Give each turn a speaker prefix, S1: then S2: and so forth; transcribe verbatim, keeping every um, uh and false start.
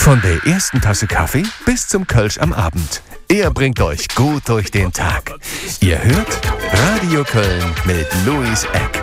S1: Von der ersten Tasse Kaffee bis zum Kölsch am Abend. Er bringt euch gut durch den Tag. Ihr hört Radio Köln mit Louis Eck.